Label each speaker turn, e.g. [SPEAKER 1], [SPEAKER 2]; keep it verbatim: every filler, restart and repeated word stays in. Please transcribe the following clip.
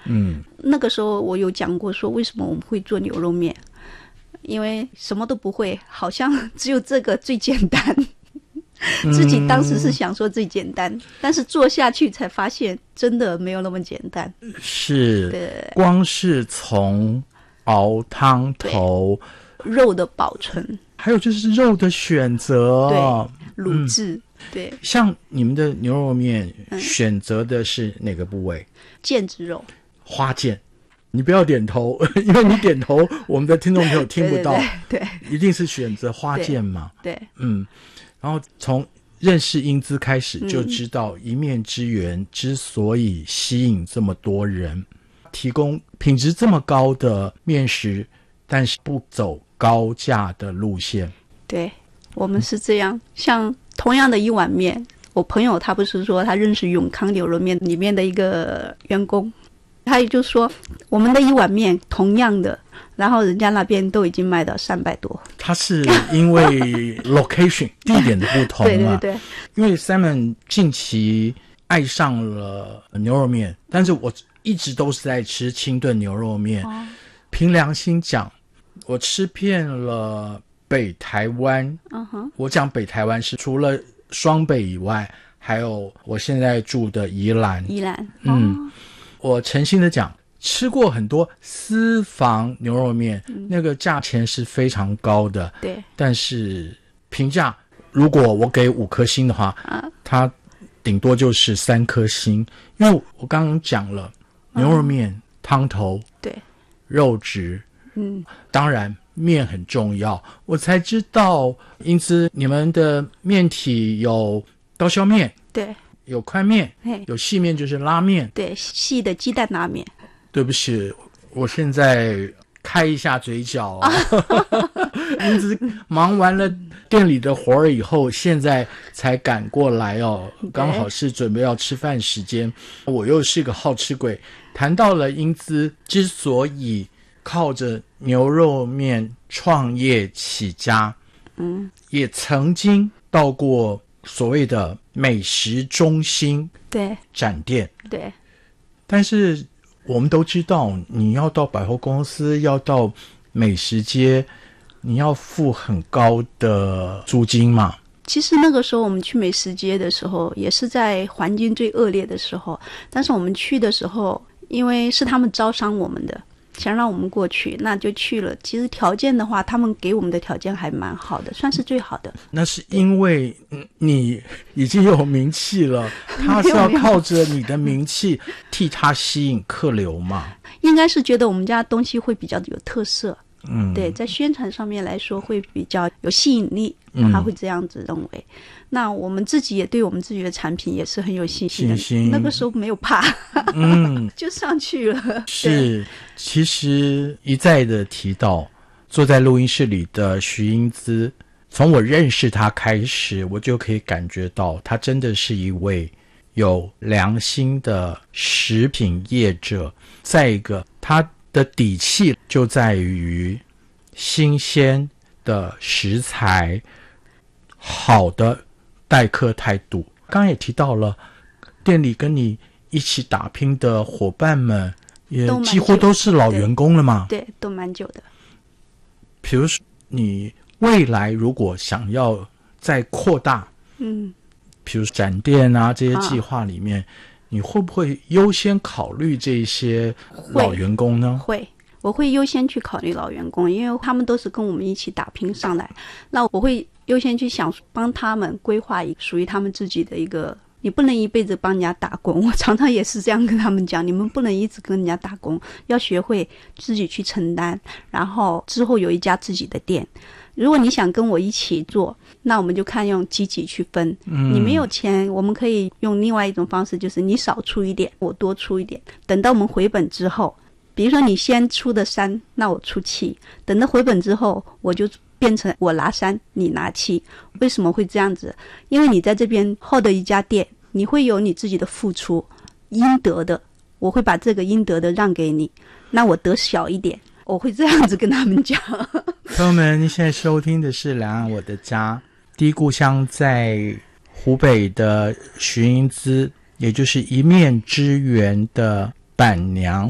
[SPEAKER 1] 嗯，
[SPEAKER 2] 那个时候我有讲过说为什么我们会做牛肉面，因为什么都不会，好像只有这个最简单。自己当时是想说最简单、嗯、但是做下去才发现真的没有那么简单。
[SPEAKER 1] 是，光是从熬汤头，
[SPEAKER 2] 肉的保存，
[SPEAKER 1] 还有就是肉的选择，
[SPEAKER 2] 对，卤制、嗯、对。
[SPEAKER 1] 像你们的牛肉面、嗯、选择的是哪个部位？
[SPEAKER 2] 腱子肉，
[SPEAKER 1] 花腱。你不要点头，因为你点头我们的听众朋友听不到。
[SPEAKER 2] 对, 对, 对, 对，
[SPEAKER 1] 一定是选择花腱嘛。
[SPEAKER 2] 对，对
[SPEAKER 1] 嗯。然后从认识英姿开始就知道一面之缘之所以吸引这么多人、嗯、提供品质这么高的面食，但是不走高价的路线。
[SPEAKER 2] 对，我们是这样、嗯、像同样的一碗面，我朋友他不是说他认识永康牛肉面里面的一个员工，他也就说我们的一碗面同样的，然后人家那边都已经卖到三百多。
[SPEAKER 1] 它是因为 location 地点的不同嘛？对对对。因为 Simon 近期爱上了牛肉面，但是我一直都是在吃清炖牛肉面。哦、凭良心讲，我吃遍了北台湾。嗯哼。我讲北台湾是除了双北以外，还有我现在住的宜兰。
[SPEAKER 2] 宜兰。哦、
[SPEAKER 1] 嗯，我诚心的讲。吃过很多私房牛肉面、嗯、那个价钱是非常高的，
[SPEAKER 2] 对，
[SPEAKER 1] 但是评价如果我给五颗星的话、啊、它顶多就是三颗星，因为我刚刚讲了、嗯、牛肉面汤头，
[SPEAKER 2] 对，
[SPEAKER 1] 肉质，
[SPEAKER 2] 嗯，
[SPEAKER 1] 当然面很重要，我才知道因此你们的面体有刀削面，
[SPEAKER 2] 对，
[SPEAKER 1] 有宽面，有细面就是拉面，
[SPEAKER 2] 对，细的鸡蛋拉面。
[SPEAKER 1] 对不起，我现在开一下嘴角啊！因此忙完了店里的活儿以后，现在才赶过来哦，刚好是准备要吃饭时间。我又是个好吃鬼，谈到了英姿之所以靠着牛肉面创业起家，
[SPEAKER 2] 嗯，
[SPEAKER 1] 也曾经到过所谓的美食中心
[SPEAKER 2] 对
[SPEAKER 1] 展店，
[SPEAKER 2] 对，
[SPEAKER 1] 但是。我们都知道你要到百货公司，要到美食街，你要付很高的租金嘛。
[SPEAKER 2] 其实那个时候我们去美食街的时候也是在环境最恶劣的时候，但是我们去的时候因为是他们招商我们的，想让我们过去，那就去了。其实条件的话他们给我们的条件还蛮好的，算是最好的。
[SPEAKER 1] 那是因为你已经有名气了，他是要靠着你的名气替他吸引客流嘛。
[SPEAKER 2] 应该是觉得我们家东西会比较有特色，
[SPEAKER 1] 嗯，
[SPEAKER 2] 对，在宣传上面来说会比较有吸引力，他会这样子认为、嗯、那我们自己也对我们自己的产品也是很有信心的，
[SPEAKER 1] 信心，
[SPEAKER 2] 那个时候没有怕，
[SPEAKER 1] 嗯，
[SPEAKER 2] 就上去了。
[SPEAKER 1] 是，其实一再的提到坐在录音室里的徐英姿，从我认识他开始，我就可以感觉到他真的是一位有良心的食品业者。再一个，他的底气就在于新鲜的食材，好的待客态度。刚刚也提到了店里跟你一起打拼的伙伴们也几乎都是老员工了嘛，
[SPEAKER 2] 对, 对，都蛮久的。
[SPEAKER 1] 比如说你未来如果想要再扩大，
[SPEAKER 2] 嗯，
[SPEAKER 1] 比如展店啊这些计划里面、啊、你会不会优先考虑这些老员工呢？
[SPEAKER 2] 会，我会优先去考虑老员工，因为他们都是跟我们一起打拼上来，那我会优先去想帮他们规划一个属于他们自己的一个，你不能一辈子帮人家打工，我常常也是这样跟他们讲，你们不能一直跟人家打工，要学会自己去承担，然后之后有一家自己的店。如果你想跟我一起做，那我们就看用几几去分、嗯、你没有钱，我们可以用另外一种方式，就是你少出一点，我多出一点，等到我们回本之后，比如说你先出的三，那我出七，等到回本之后我就变成我拿三你拿七。为什么会这样子？因为你在这边后的一家店，你会有你自己的付出，应得的我会把这个应得的让给你，那我得小一点，我会这样子跟他们讲。
[SPEAKER 1] 朋友们，您现在收听的是两岸我的家，第一故乡在湖北的徐英姿，也就是一面之缘的板娘